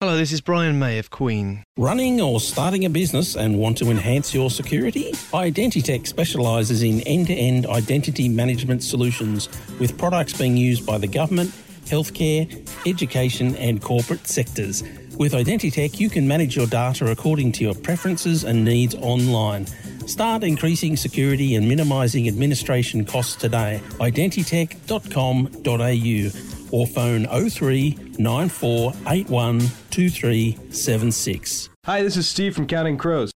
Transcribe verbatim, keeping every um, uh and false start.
Hello, this is Brian May of Queen. Running or starting a business and want to enhance your security? Identitech specialises in end-to-end identity management solutions with products being used by the government, healthcare, education and corporate sectors. With Identitech, you can manage your data according to your preferences and needs online. Start increasing security and minimising administration costs today. identitech dot com dot a u or phone oh three nine four eight one two three seven six. Hi, this is Steve from Counting Crows.